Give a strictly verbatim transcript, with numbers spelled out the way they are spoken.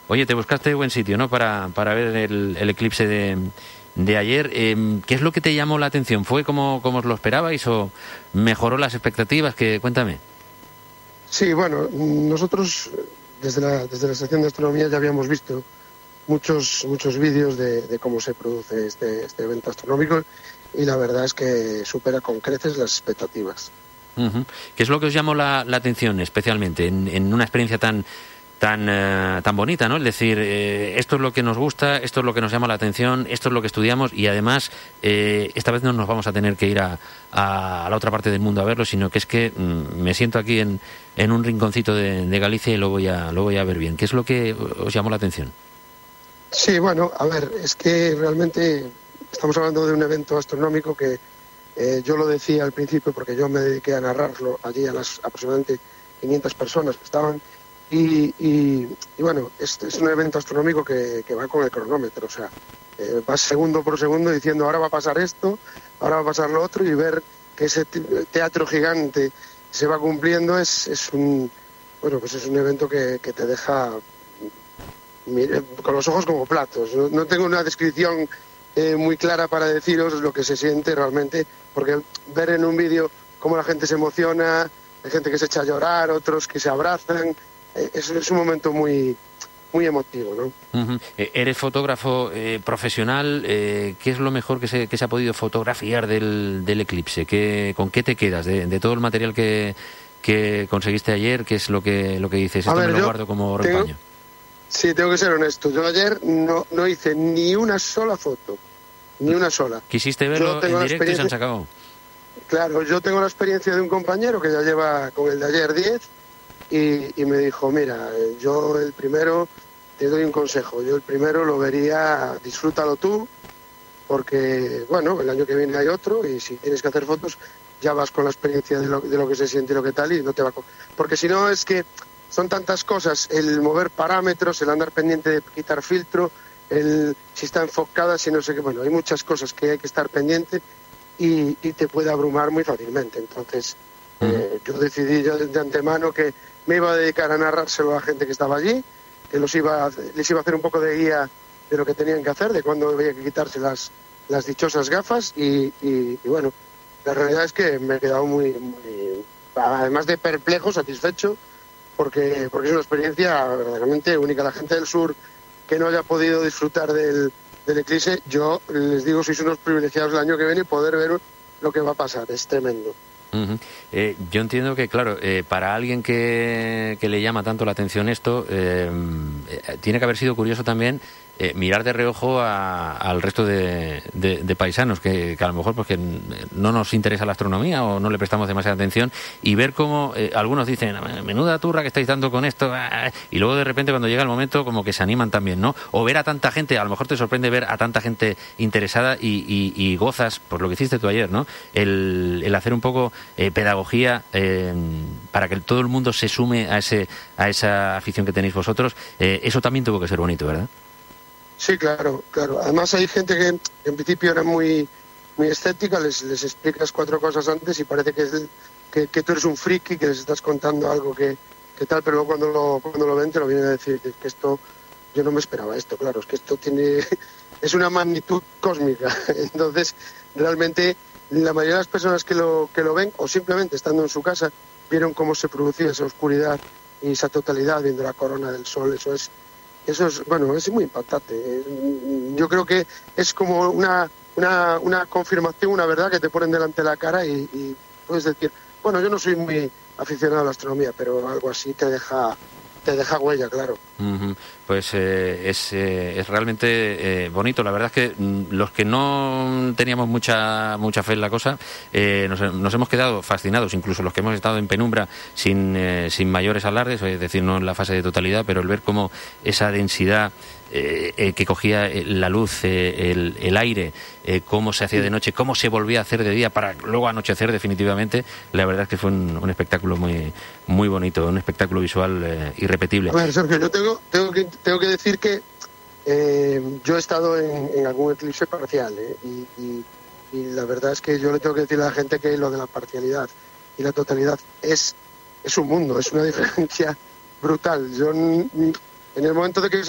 Oye, te buscaste buen sitio, ¿no? Para, para ver el, el eclipse de, de ayer. Eh, ¿Qué es lo que te llamó la atención? ¿Fue como, como os lo esperabais o mejoró las expectativas? Que, cuéntame. Sí, bueno, nosotros desde la, desde la sección de astronomía ya habíamos visto muchos muchos vídeos de, de cómo se produce este, este evento astronómico y la verdad es que supera con creces las expectativas. Uh-huh. ¿Qué es lo que os llamó la, la atención especialmente en, en una experiencia tan tan uh, tan bonita, ¿no? Es decir, eh, esto es lo que nos gusta, esto es lo que nos llama la atención, esto es lo que estudiamos y además eh, esta vez no nos vamos a tener que ir a, a, a la otra parte del mundo a verlo, sino que es que mm, me siento aquí en, en un rinconcito de, de Galicia y lo voy a lo voy a ver bien. ¿Qué es lo que os llamó la atención? Sí, bueno, a ver, es que realmente estamos hablando de un evento astronómico que eh, yo lo decía al principio porque yo me dediqué a narrarlo allí a las aproximadamente quinientas personas que estaban y, y, y bueno, es, es un evento astronómico que, que va con el cronómetro, o sea, eh, vas segundo por segundo diciendo ahora va a pasar esto, ahora va a pasar lo otro y ver que ese teatro gigante se va cumpliendo es, es un bueno pues es un evento que, que te deja con los ojos como platos. No, no tengo una descripción eh, muy clara para deciros lo que se siente realmente, porque ver en un vídeo cómo la gente se emociona, hay gente que se echa a llorar, otros que se abrazan, eh, es, es un momento muy muy emotivo, ¿no? Uh-huh. Eh, eres fotógrafo eh, profesional, eh, ¿qué es lo mejor que se, que se ha podido fotografiar del, del eclipse? ¿Qué, ¿Con qué te quedas de, de todo el material que, que conseguiste ayer? ¿Qué es lo que, lo que dices? Esto ver, me lo guardo como tengo... repaño. Sí, tengo que ser honesto. Yo ayer no, no hice ni una sola foto, ni una sola. Quisiste verlo en directo y se han sacado. Claro, yo tengo la experiencia de un compañero que ya lleva con el de ayer diez y, y me dijo, mira, yo el primero, te doy un consejo, yo el primero lo vería, disfrútalo tú, porque, bueno, el año que viene hay otro y si tienes que hacer fotos ya vas con la experiencia de lo, de lo que se siente y lo que tal y no te va a... Porque si no es que... Son tantas cosas, el mover parámetros, el andar pendiente de quitar filtro, el si está enfocada, si no sé qué, bueno, hay muchas cosas que hay que estar pendiente y, y te puede abrumar muy fácilmente. Entonces, uh-huh. eh, yo decidí yo de antemano que me iba a dedicar a narrárselo a la gente que estaba allí, que los iba a, les iba a hacer un poco de guía de lo que tenían que hacer, de cuándo había que quitarse las, las dichosas gafas y, y, y bueno, la realidad es que me he quedado muy, muy, además de perplejo, satisfecho, porque porque es una experiencia verdaderamente única. La gente del sur que no haya podido disfrutar del, del eclipse, yo les digo, sois unos privilegiados el año que viene y poder ver lo que va a pasar, es tremendo. Uh-huh. Eh, yo entiendo que, claro, eh, para alguien que, que le llama tanto la atención esto, eh, eh, tiene que haber sido curioso también eh, mirar de reojo a, al resto de, de, de paisanos que, que a lo mejor pues que no nos interesa la astronomía o no le prestamos demasiada atención y ver cómo eh, algunos dicen, menuda turra que estáis dando con esto, y luego de repente cuando llega el momento como que se animan también, ¿no? O ver a tanta gente, a lo mejor te sorprende ver a tanta gente interesada y, y, y gozas, por lo que hiciste tú ayer, ¿no? El, el hacer un poco eh, pedagogía eh, para que todo el mundo se sume a ese a esa afición que tenéis vosotros, eh, eso también tuvo que ser bonito, ¿verdad? Sí, claro, claro. Además hay gente que en principio era muy muy escéptica, les, les explicas cuatro cosas antes y parece que, es, que, que tú eres un friki, que les estás contando algo que, que tal, pero luego cuando lo, cuando lo ven te lo vienen a decir, que esto, yo no me esperaba esto, claro, es que esto tiene, es una magnitud cósmica. Entonces, realmente, la mayoría de las personas que lo, que lo ven, o simplemente estando en su casa, vieron cómo se producía esa oscuridad y esa totalidad viendo la corona del sol, eso es Eso es, bueno, es muy impactante. Yo creo que es como una, una, una confirmación, una verdad que te ponen delante de la cara y, y puedes decir, bueno, yo no soy muy aficionado a la astronomía, pero algo así te deja te deja huella, claro. Uh-huh. Pues eh, es, eh, es realmente eh, bonito. La verdad es que mm, los que no teníamos mucha mucha fe en la cosa, eh, nos, nos hemos quedado fascinados, incluso los que hemos estado en penumbra sin, eh, sin mayores alardes, es decir, no en la fase de totalidad, pero el ver cómo esa densidad eh, eh, que cogía la luz, eh, el, el aire, eh, cómo se hacía de noche, cómo se volvía a hacer de día para luego anochecer definitivamente, la verdad es que fue un, un espectáculo muy muy bonito, un espectáculo visual eh, irrepetible. A ver, Sergio, yo tengo, tengo, que, tengo que decir que eh, yo he estado en, en algún eclipse parcial eh, y, y, y la verdad es que yo le tengo que decir a la gente que lo de la parcialidad y la totalidad es, es un mundo, es una diferencia brutal. Yo en el momento de que